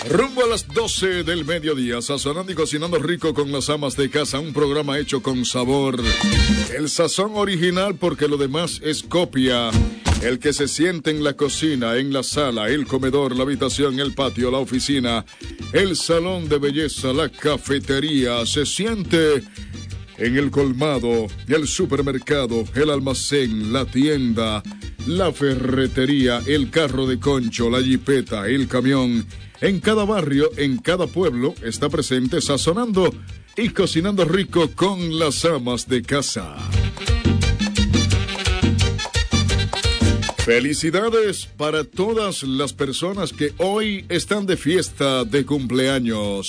Rumbo a las 12 del mediodía, sazonando y cocinando rico con las amas de casa, un programa hecho con sabor. El sazón original porque lo demás es copia. El que se siente en la cocina, en la sala, el comedor, la habitación, el patio, la oficina, el salón de belleza, la cafetería, se siente en el colmado, el supermercado, el almacén, la tienda, la ferretería, el carro de concho, la jipeta, el camión. En cada barrio, en cada pueblo, está presente sazonando y cocinando rico con las amas de casa. Felicidades para todas las personas que hoy están de fiesta de cumpleaños.